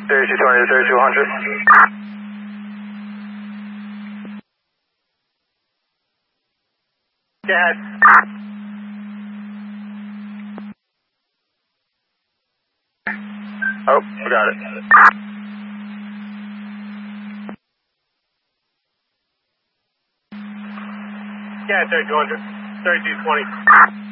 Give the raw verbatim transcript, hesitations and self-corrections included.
thirty-two twenty to thirty-two hundred. Go ahead. Oh, we got it. Yeah, thirty-two hundred. thirty-two twenty.